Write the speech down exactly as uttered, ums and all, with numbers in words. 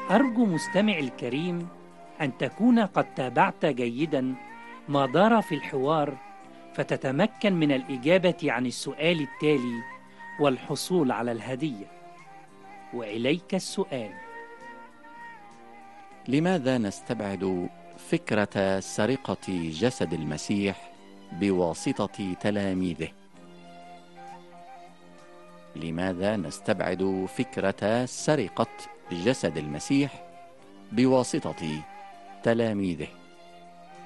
أرجو مستمعي الكريم أن تكون قد تابعت جيدا ما دار في الحوار، فتتمكن من الإجابة عن السؤال التالي والحصول على الهدية. وإليك السؤال: لماذا نستبعد فكرة سرقة جسد المسيح بواسطة تلاميذه؟ لماذا نستبعد فكرة سرقة جسد المسيح بواسطة تلاميذه؟